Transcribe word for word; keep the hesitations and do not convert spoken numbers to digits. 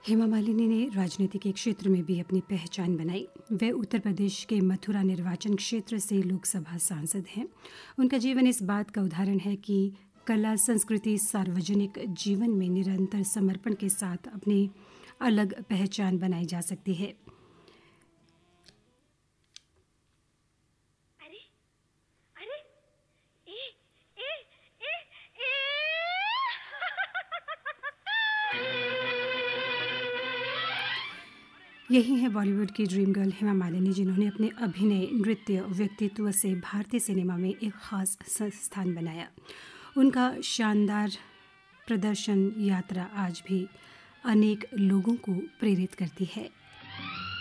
हेमा मालिनी ने राजनीति के क्षेत्र में भी अपनी पहचान बनाई। वे उत्तर प्रदेश के मथुरा निर्वाचन क्षेत्र से लोकसभा सांसद हैं। उनका जीवन इस बात का उदाहरण है कि कला, संस्कृति, सार्वजनिक जीवन में निरंतर समर्पण के साथ अपनी अलग पहचान बनाई जा सकती है। यही है बॉलीवुड की ड्रीम गर्ल हेमा मालिनी, जिन्होंने अपने अभिनय, नृत्य, व्यक्तित्व से भारतीय सिनेमा में एक खास स्थान बनाया। उनका शानदार प्रदर्शन यात्रा आज भी अनेक लोगों को प्रेरित करती है।